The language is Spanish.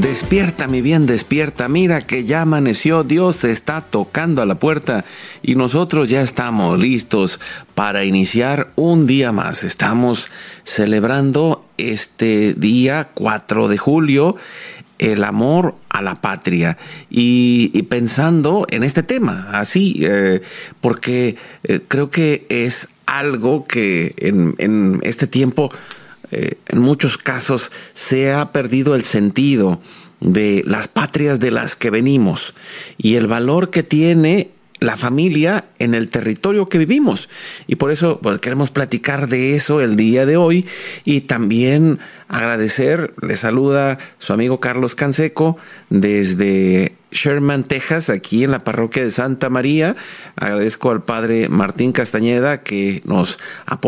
Despierta, mi bien, despierta. Mira que ya amaneció. Dios está tocando a la puerta y nosotros ya estamos listos para iniciar un día más. Estamos celebrando este día 4 de julio, el amor a la patria, y pensando en este tema, así, porque creo que es algo que en este tiempo, en muchos casos, se ha perdido el sentido de las patrias de las que venimos y el valor que tiene la familia en el territorio que vivimos. Y por eso pues, queremos platicar de eso el día de hoy y también agradecer. Le saluda su amigo Carlos Canseco desde Sherman, Texas, aquí en la parroquia de Santa María. Agradezco al padre Martín Castañeda que nos apoya